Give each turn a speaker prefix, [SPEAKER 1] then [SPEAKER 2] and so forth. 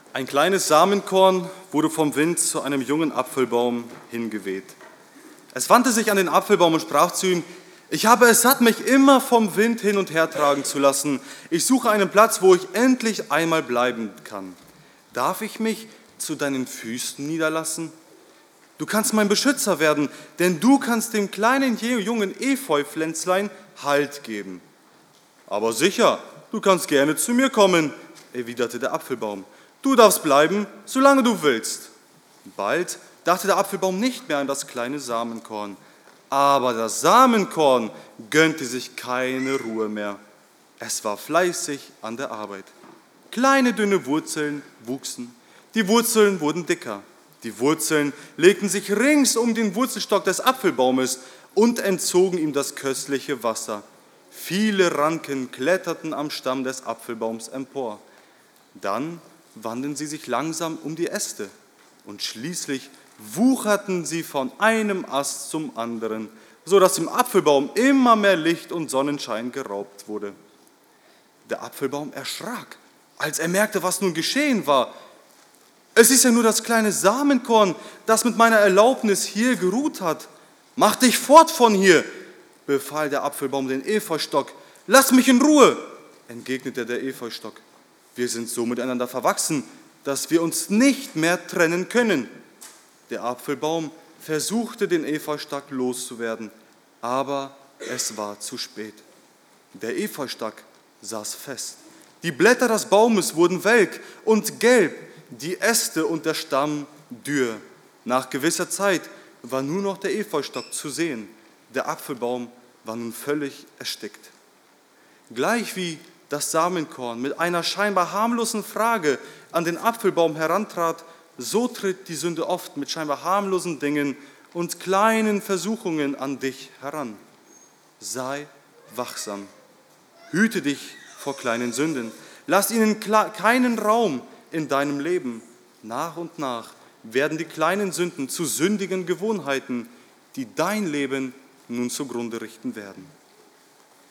[SPEAKER 1] Ein kleines Samenkorn wurde vom Wind zu einem jungen Apfelbaum hingeweht. Es wandte sich an den Apfelbaum und sprach zu ihm: Ich habe es satt, mich immer vom Wind hin und her tragen zu lassen. Ich suche einen Platz, wo ich endlich einmal bleiben kann. Darf ich mich zu deinen Füßen niederlassen? Du kannst mein Beschützer werden, denn du kannst dem kleinen jungen Efeu-Pflänzlein Halt geben. Aber sicher, du kannst gerne zu mir kommen, erwiderte der Apfelbaum. Du darfst bleiben, solange du willst. Bald dachte der Apfelbaum nicht mehr an das kleine Samenkorn. Aber das Samenkorn gönnte sich keine Ruhe mehr. Es war fleißig an der Arbeit. Kleine, dünne Wurzeln wuchsen. Die Wurzeln wurden dicker. Die Wurzeln legten sich rings um den Wurzelstock des Apfelbaumes und entzogen ihm das köstliche Wasser. Viele Ranken kletterten am Stamm des Apfelbaums empor. Dann wanden sie sich langsam um die Äste und schließlich wucherten sie von einem Ast zum anderen, sodass dem Apfelbaum immer mehr Licht und Sonnenschein geraubt wurde. Der Apfelbaum erschrak, als er merkte, was nun geschehen war. Es ist ja nur das kleine Samenkorn, das mit meiner Erlaubnis hier geruht hat. Mach dich fort von hier, befahl der Apfelbaum den Efeustock. Lass mich in Ruhe, entgegnete der Efeustock. Wir sind so miteinander verwachsen, dass wir uns nicht mehr trennen können. Der Apfelbaum versuchte, den Efeustock loszuwerden, aber es war zu spät. Der Efeustock saß fest. Die Blätter des Baumes wurden welk und gelb, die Äste und der Stamm dürr. Nach gewisser Zeit war nur noch der Efeustock zu sehen. Der Apfelbaum war nun völlig erstickt. Gleich wie das Samenkorn mit einer scheinbar harmlosen Frage an den Apfelbaum herantrat, so tritt die Sünde oft mit scheinbar harmlosen Dingen und kleinen Versuchungen an dich heran. Sei wachsam. Hüte dich vor kleinen Sünden. Lass ihnen keinen Raum in deinem Leben. Nach und nach werden die kleinen Sünden zu sündigen Gewohnheiten, die dein Leben nun zugrunde richten werden.